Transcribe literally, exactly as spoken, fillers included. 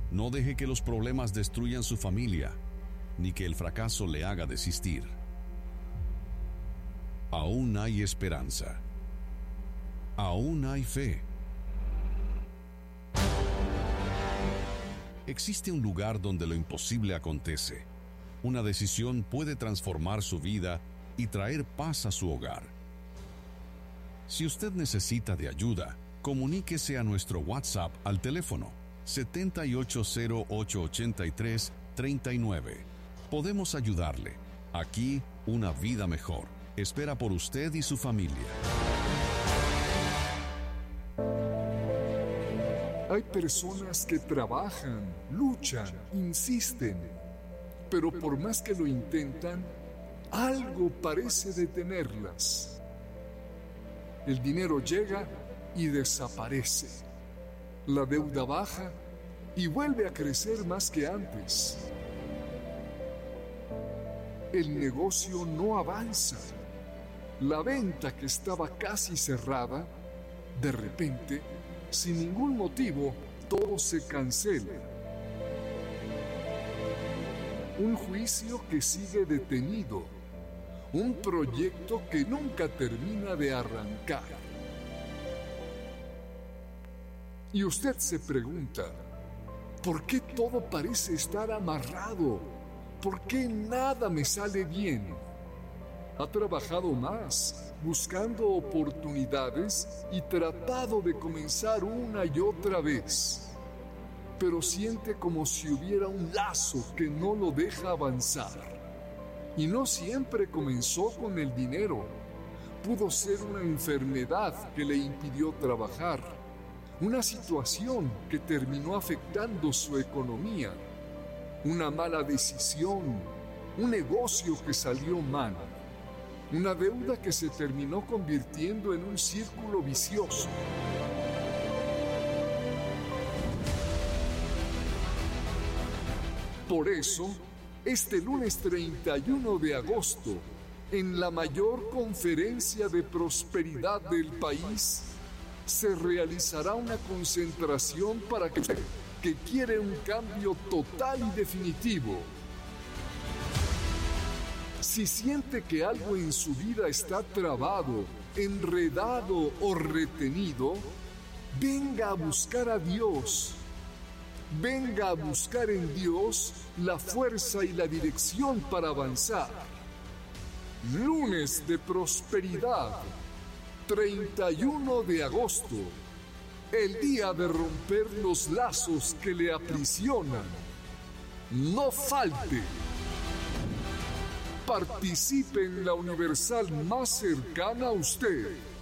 No deje que los problemas destruyan su familia, ni que el fracaso le haga desistir. Aún hay esperanza. Aún hay fe. Existe un lugar donde lo imposible acontece. Una decisión puede transformar su vida y traer paz a su hogar. Si usted necesita de ayuda, comuníquese a nuestro WhatsApp al teléfono siete ocho cero ocho ocho tres tres nueve. Podemos ayudarle. Aquí, una vida mejor espera por usted y su familia. Hay personas que trabajan, luchan, insisten, pero por más que lo intentan, algo parece detenerlas. El dinero llega y desaparece. La deuda baja y vuelve a crecer más que antes. El negocio no avanza. La venta que estaba casi cerrada, de repente, sin ningún motivo, todo se cancela. Un juicio que sigue detenido. Un proyecto que nunca termina de arrancar. Y usted se pregunta, ¿por qué todo parece estar amarrado? ¿Por qué nada me sale bien? Ha trabajado más, buscando oportunidades y tratado de comenzar una y otra vez. Pero siente como si hubiera un lazo que no lo deja avanzar. Y no siempre comenzó con el dinero. Pudo ser una enfermedad que le impidió trabajar. Una situación que terminó afectando su economía. Una mala decisión. Un negocio que salió mal. Una deuda que se terminó convirtiendo en un círculo vicioso. Por eso, este lunes treinta y uno de agosto, en la mayor conferencia de prosperidad del país, se realizará una concentración para que usted, que quiere un cambio total y definitivo, si siente que algo en su vida está trabado, enredado o retenido, venga a buscar a Dios. Venga a buscar en Dios la fuerza y la dirección para avanzar. Lunes de prosperidad, treinta y uno de agosto, el día de romper los lazos que le aprisionan. No falte. Participe en la universal más cercana a usted.